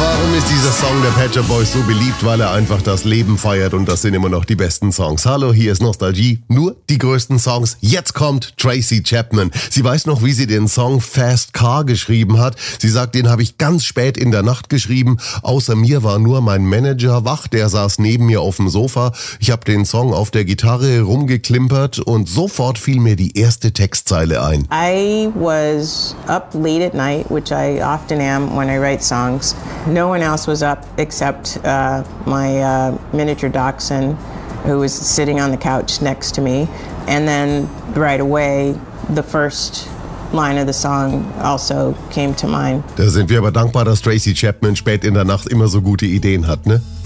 Warum ist dieser Song der Pet Shop Boys so beliebt? Weil er einfach das Leben feiert und das sind immer noch die besten Songs. Hallo, hier ist Nostalgie, nur die größten Songs. Jetzt kommt Tracy Chapman. Sie weiß noch, wie sie den Song Fast Car geschrieben hat. Sie sagt, den habe ich ganz spät in der Nacht geschrieben. Außer mir war nur mein Manager wach, der saß neben mir auf dem Sofa. Ich habe den Song auf der Gitarre rumgeklimpert und sofort fiel mir die erste Textzeile ein. I was up late at night, which I often am when I write songs. No one else was up except my miniature dachshund, who was sitting on the couch next to me. And then right away, the first line of the song also came to mind. Da sind wir aber dankbar, dass Tracy Chapman spät in der Nacht immer so gute Ideen hat, ne?